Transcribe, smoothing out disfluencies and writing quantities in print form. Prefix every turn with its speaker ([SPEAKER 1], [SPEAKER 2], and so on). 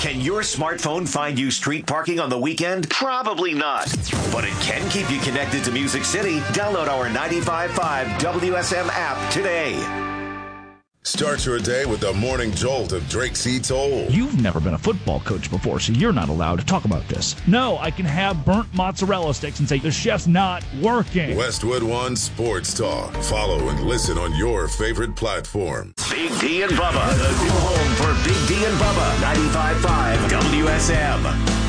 [SPEAKER 1] Can your smartphone find you street parking on the weekend? Probably not. But it can keep you connected to Music City. Download our 95.5 WSM app today.
[SPEAKER 2] Start your day with the morning jolt of Drake C. Toll.
[SPEAKER 3] You've never been a football coach before, so you're not allowed to talk about this. No, I can have burnt mozzarella sticks and say the chef's not working.
[SPEAKER 2] Westwood One Sports Talk. Follow and listen on your favorite platform.
[SPEAKER 1] Big D and Bubba, the new home for Big D and Bubba, 95.5 WSM.